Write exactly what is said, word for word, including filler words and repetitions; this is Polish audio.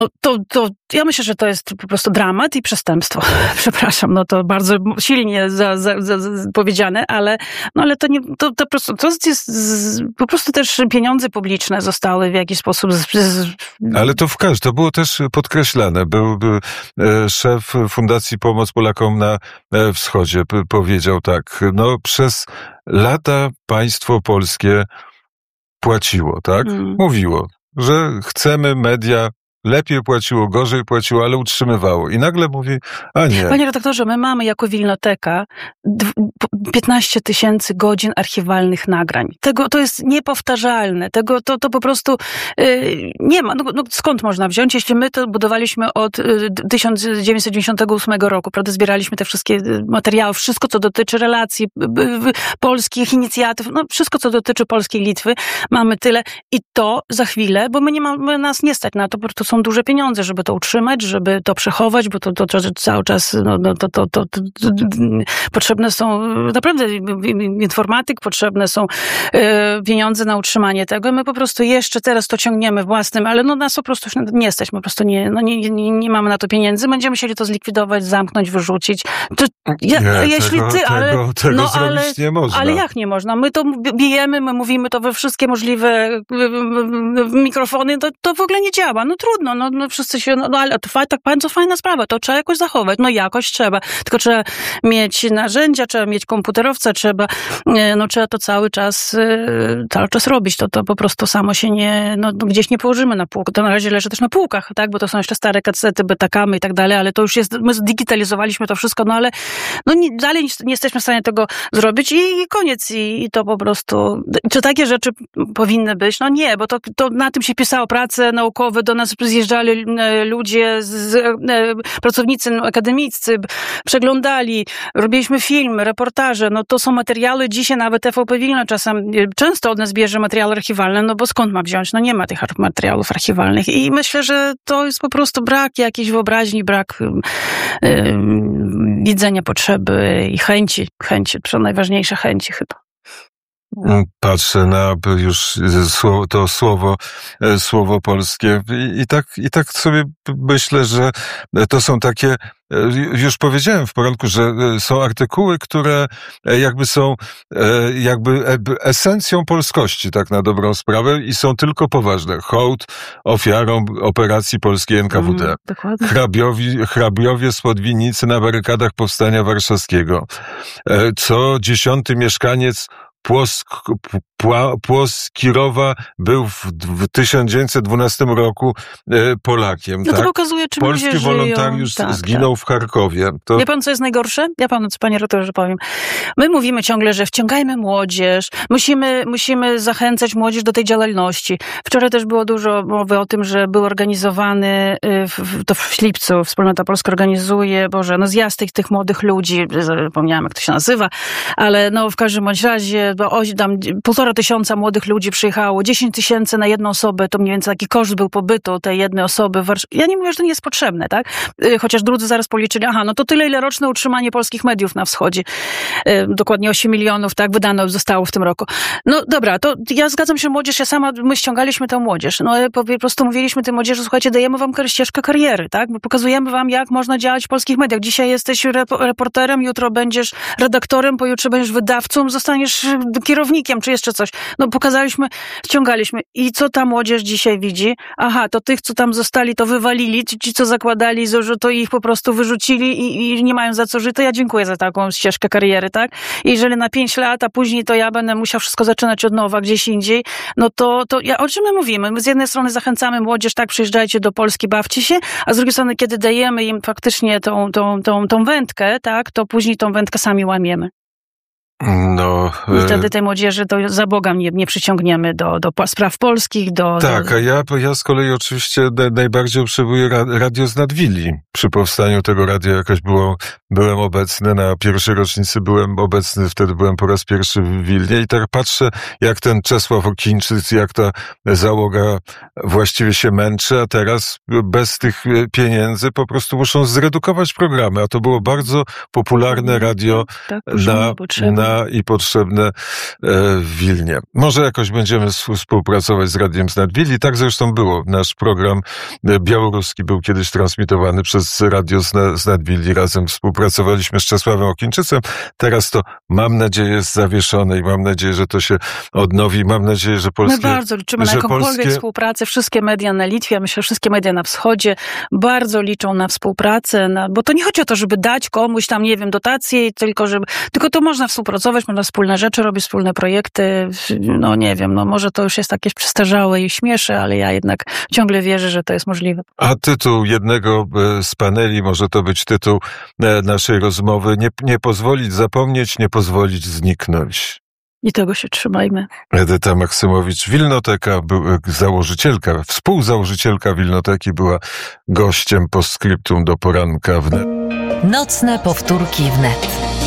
No to, to ja myślę, że to jest po prostu dramat i przestępstwo. Przepraszam, no to bardzo silnie za, za, za, za powiedziane, ale, no ale to nie, to, to po prostu, to jest z, po prostu też pieniądze publiczne zostały w jakiś sposób. Z, z... Ale to w każdym, to było też podkreślane. Był, był e, szef Fundacji Pomoc Polakom na e, Wschodzie p- powiedział tak, no przez lata państwo polskie płaciło, tak? Mm. Mówiło, że chcemy media. Lepiej płaciło, gorzej płaciło, ale utrzymywało. I nagle mówi, a nie. Panie redaktorze, my mamy jako Wilnoteka piętnaście tysięcy godzin archiwalnych nagrań. Tego, to jest niepowtarzalne. Tego, to, to po prostu yy, nie ma. No, no, skąd można wziąć, jeśli my to budowaliśmy od y, tysiąc dziewięćset dziewięćdziesiątego ósmego roku, prawda? Zbieraliśmy te wszystkie materiały, wszystko, co dotyczy relacji y, y, polskich inicjatyw, no wszystko, co dotyczy Polskiej Litwy, mamy tyle. I to za chwilę, bo my nie mamy, nas nie stać na to, po prostu są duże pieniądze, żeby to utrzymać, żeby to przechować, bo to, to, to cały czas no, no, to, to, to, to, to, to potrzebne są naprawdę informatyk, potrzebne są e, pieniądze na utrzymanie tego. My po prostu jeszcze teraz to ciągniemy własnym, ale no nas po prostu nie stać, my po prostu nie, no, nie, nie, nie mamy na to pieniędzy, będziemy musieli to zlikwidować, zamknąć, wyrzucić. To, ja, nie, jeśli tego, ty, ale tego, tego no, zrobić ale, nie można. Ale jak nie można? My to bijemy, my mówimy to we wszystkie możliwe mikrofony, to, to w ogóle nie działa. No trudno, no, no wszyscy się, no, no ale to faj, tak bardzo fajna sprawa, to trzeba jakoś zachować. No jakoś trzeba. Tylko trzeba mieć narzędzia, trzeba mieć komputerowca, trzeba, no trzeba to cały czas, cały czas robić. To, to po prostu samo się nie, no gdzieś nie położymy na półkę. To na razie leży też na półkach, tak? Bo to są jeszcze stare kasety, betakamy i tak dalej, ale to już jest, my zdigitalizowaliśmy to wszystko, no ale no nie, dalej nie jesteśmy w stanie tego zrobić i, i koniec. I, I to po prostu, czy takie rzeczy powinny być? No nie, bo to, to na tym się pisało prace naukowe, do nas zjeżdżali ludzie, z, pracownicy akademiccy, przeglądali, robiliśmy filmy, reportaże, no to są materiały, dzisiaj nawet T V P Wilno czasem, często od nas bierze materiały archiwalne, no bo skąd ma wziąć? No nie ma tych materiałów archiwalnych i myślę, że to jest po prostu brak jakiejś wyobraźni, brak yy, widzenia potrzeby i chęci, chęci, to najważniejsze chęci chyba. Patrzę na już to słowo, słowo polskie i, i tak, i tak sobie myślę, że to są takie, już powiedziałem w poranku, że są artykuły, które jakby są jakby esencją polskości, tak na dobrą sprawę i są tylko poważne. Hołd ofiarom operacji polskiej N K W D. Mm, Hrabiowi, hrabiowie spod winnicy na barykadach Powstania Warszawskiego. Co dziesiąty mieszkaniec Płosk, Pła, Płoskirowa był w, w tysiąc dziewięćset dwunastym roku e, Polakiem. No to tak? pokazuje, czym Polski ludzie żyją. wolontariusz tak, zginął tak. w Charkowie. To... Wie pan, co jest najgorsze? Ja panu, panie redaktorze, powiem. My mówimy ciągle, że wciągajmy młodzież, musimy, musimy zachęcać młodzież do tej działalności. Wczoraj też było dużo mowy o tym, że był organizowany, w, to w Ślipcu, Wspólnota Polska organizuje, Boże, no zjazd tych, tych młodych ludzi, zapomniałam, jak to się nazywa, ale no w każdym bądź razie, bo o, tam półtora tysiąca młodych ludzi przyjechało, dziesięć tysięcy na jedną osobę, to mniej więcej taki koszt był pobytu tej jednej osoby w Warszawie. Ja nie mówię, że to nie jest potrzebne, tak? Chociaż drudzy zaraz policzyli, aha, no to tyle, ile roczne utrzymanie polskich mediów na wschodzie. Dokładnie osiem milionów, tak, wydano zostało w tym roku. No dobra, to ja zgadzam się, młodzież, ja sama, my ściągaliśmy tę młodzież. No po prostu mówiliśmy tej młodzieży, słuchajcie, dajemy wam ścieżkę kariery, tak? Bo pokazujemy wam, jak można działać w polskich mediach. Dzisiaj jesteś reporterem, jutro będziesz redaktorem, pojutrze będziesz wydawcą, zostaniesz kierownikiem, czy jeszcze coś. No pokazaliśmy, ściągaliśmy. I co ta młodzież dzisiaj widzi? Aha, to tych, co tam zostali, to wywalili, ci, co zakładali, to ich po prostu wyrzucili i, i nie mają za co żyć, to ja dziękuję za taką ścieżkę kariery, tak? I jeżeli na pięć lat, a później to ja będę musiał wszystko zaczynać od nowa, gdzieś indziej, no to, to ja, o czym my mówimy? My z jednej strony zachęcamy młodzież, tak, przyjeżdżajcie do Polski, bawcie się, a z drugiej strony, kiedy dajemy im faktycznie tą, tą, tą, tą wędkę, tak, to później tą wędkę sami łamiemy. No, I wtedy tej młodzieży to za Boga nie, nie przyciągniemy do, do spraw polskich. Do, tak, do... a ja, ja z kolei oczywiście najbardziej obserwuję radio z Nadwili. Przy powstaniu tego radia jakoś było, byłem obecny, na pierwszej rocznicy byłem obecny, wtedy byłem po raz pierwszy w Wilnie i tak patrzę, jak ten Czesław Okińczyk, jak ta załoga właściwie się męczy, a teraz bez tych pieniędzy po prostu muszą zredukować programy, a to było bardzo popularne radio tak, na, na a i potrzebne w Wilnie. Może jakoś będziemy współpracować z Radiem Znad Willi. Tak zresztą było. Nasz program białoruski był kiedyś transmitowany przez Radio Znad Willi. Razem współpracowaliśmy z Czesławem Okińczycem. Teraz to, mam nadzieję, jest zawieszone i mam nadzieję, że to się odnowi. Mam nadzieję, że polskie... My bardzo liczymy na jakąkolwiek polskie... współpracę. Wszystkie media na Litwie, myślę, wszystkie media na wschodzie bardzo liczą na współpracę, na... bo to nie chodzi o to, żeby dać komuś tam, nie wiem, dotacje, tylko żeby... Tylko to można współpracować, można wspólne rzeczy robić, wspólne projekty. No nie wiem, no może to już jest takie przestarzałe i śmieszy, ale ja jednak ciągle wierzę, że to jest możliwe. A tytuł jednego z paneli, może to być tytuł naszej rozmowy, nie, nie pozwolić zapomnieć, nie pozwolić zniknąć. I tego się trzymajmy. Edyta Maksymowicz, Wilnoteka, założycielka, współzałożycielka Wilnoteki, była gościem postscriptum do poranka wnet. Nocne powtórki wnet.